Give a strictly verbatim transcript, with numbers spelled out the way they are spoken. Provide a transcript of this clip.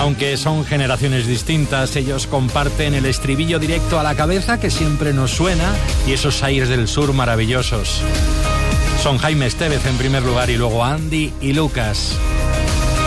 Aunque son generaciones distintas, ellos comparten el estribillo directo a la cabeza que siempre nos suena y esos aires del sur maravillosos. Son Jaime Estévez en primer lugar y luego Andy y Lucas.